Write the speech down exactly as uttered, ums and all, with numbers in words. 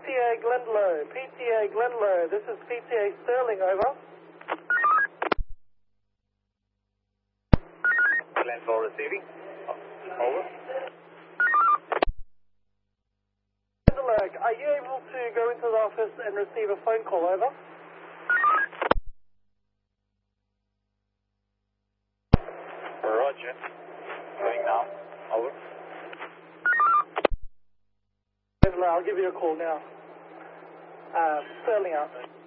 T A Glendalough, P T A Glendalough, this is P T A Sterling, over. Glendalough receiving. Over. Glendalough, are you able to go into the office and receive a phone call, over? Roger. Going now. Over. Glendalough, I'll give you a call now. Uh, Sterling out.